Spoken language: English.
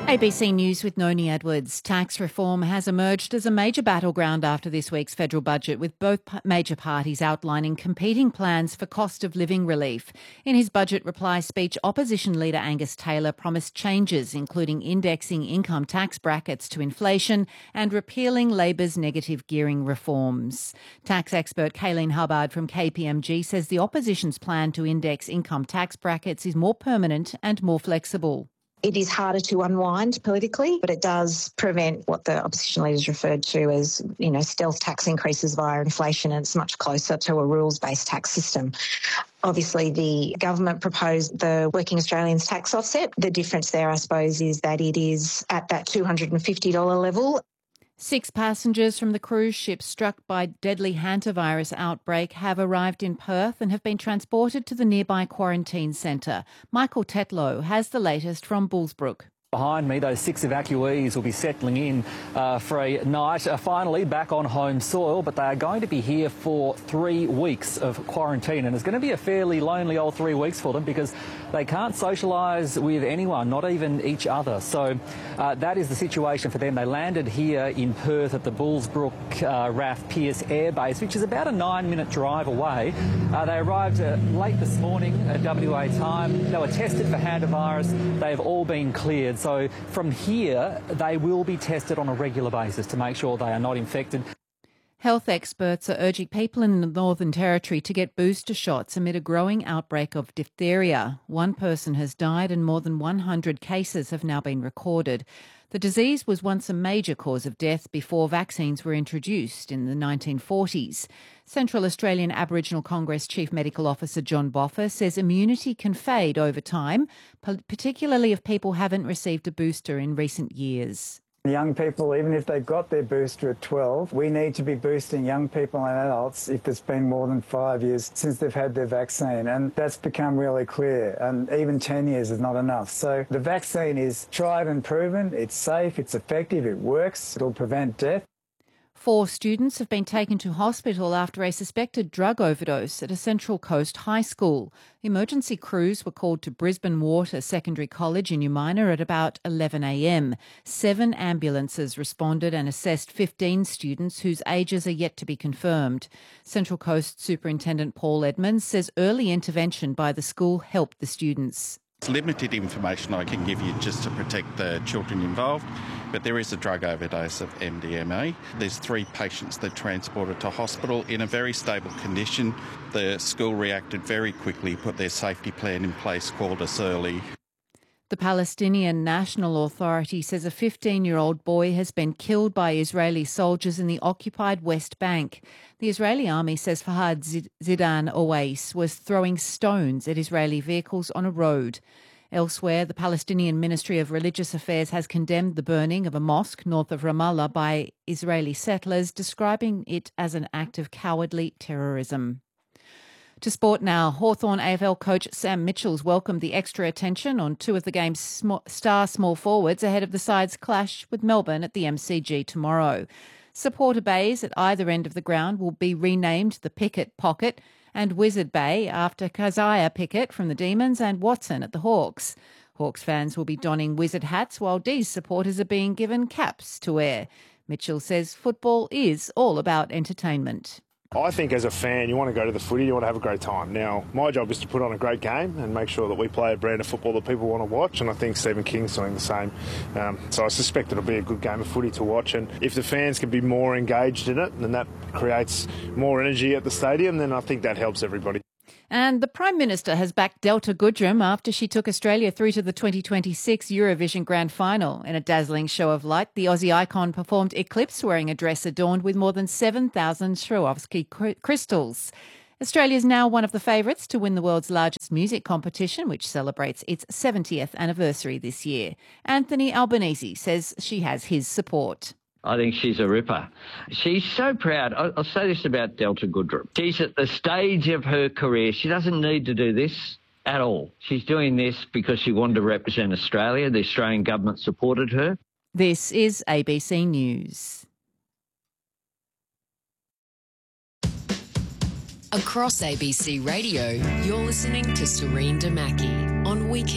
ABC News with Noni Edwards. Tax reform has emerged as a major battleground after this week's federal budget, with both major parties outlining competing plans for cost of living relief. In his budget reply speech, opposition leader Angus Taylor promised changes, including indexing income tax brackets to inflation and repealing Labor's negative gearing reforms. Tax expert Kayleen Hubbard from KPMG says the opposition's plan to index income tax brackets is more permanent and more flexible. It is harder to unwind politically, but it does prevent what the opposition leaders referred to as, stealth tax increases via inflation, and it's much closer to a rules-based tax system. Obviously, the government proposed the Working Australians tax offset. The difference there, I suppose, is that it is at that $250 level. 6 passengers from the cruise ship struck by deadly hantavirus outbreak have arrived in Perth and have been transported to the nearby quarantine centre. Michael Tetlow has the latest from Bullsbrook. Behind me, those 6 evacuees will be settling in for a night, finally back on home soil, but they are going to be here for 3 weeks of quarantine, and it's going to be a fairly lonely old 3 weeks for them because they can't socialise with anyone, not even each other. So that is the situation for them. They landed here in Perth at the Bullsbrook RAAF Pearce Air Base, which is about a 9-minute drive away. They arrived late this morning at WA time. They were tested for hantavirus. They've all been cleared. So from here, they will be tested on a regular basis to make sure they are not infected. Health experts are urging people in the Northern Territory to get booster shots amid a growing outbreak of diphtheria. 1 person has died and more than 100 cases have now been recorded. The disease was once a major cause of death before vaccines were introduced in the 1940s. Central Australian Aboriginal Congress Chief Medical Officer John Boffa says immunity can fade over time, particularly if people haven't received a booster in recent years. Young people, even if they've got their booster at 12, we need to be boosting young people and adults if it's been more than 5 years since they've had their vaccine. And that's become really clear. And even 10 years is not enough. So the vaccine is tried and proven. It's safe, it's effective, it works. It'll prevent death. 4 students have been taken to hospital after a suspected drug overdose at a Central Coast high school. Emergency crews were called to Brisbane Water Secondary College in Umina at about 11 a.m. 7 ambulances responded and assessed 15 students whose ages are yet to be confirmed. Central Coast Superintendent Paul Edmonds says early intervention by the school helped the students. It's limited information I can give you just to protect the children involved, but there is a drug overdose of MDMA. There's 3 patients that transported to hospital in a very stable condition. The school reacted very quickly, put their safety plan in place, called us early. The Palestinian National Authority says a 15-year-old boy has been killed by Israeli soldiers in the occupied West Bank. The Israeli army says Fahad Zidan Owais was throwing stones at Israeli vehicles on a road. Elsewhere, the Palestinian Ministry of Religious Affairs has condemned the burning of a mosque north of Ramallah by Israeli settlers, describing it as an act of cowardly terrorism. To sport now, Hawthorn AFL coach Sam Mitchell's welcomed the extra attention on 2 of the game's star small forwards ahead of the side's clash with Melbourne at the MCG tomorrow. Supporter bays at either end of the ground will be renamed the Pickett Pocket and Wizard Bay after Keziah Pickett from the Demons and Watson at the Hawks. Hawks fans will be donning Wizard hats while D's supporters are being given caps to wear. Mitchell says football is all about entertainment. I think as a fan, you want to go to the footy, you want to have a great time. Now, my job is to put on a great game and make sure that we play a brand of football that people want to watch, and I think Stephen King's doing the same. So I suspect it'll be a good game of footy to watch, and if the fans can be more engaged in it, then that creates more energy at the stadium, then I think that helps everybody. And the Prime Minister has backed Delta Goodrem after she took Australia through to the 2026 Eurovision Grand Final. In a dazzling show of light, the Aussie icon performed Eclipse wearing a dress adorned with more than 7,000 Swarovski crystals. Australia is now one of the favourites to win the world's largest music competition, which celebrates its 70th anniversary this year. Anthony Albanese says she has his support. I think she's a ripper. She's so proud. I'll say this about Delta Goodrem. She's at the stage of her career. She doesn't need to do this at all. She's doing this because she wanted to represent Australia. The Australian government supported her. This is ABC News. Across ABC Radio, you're listening to Serene Damaki on Weekend.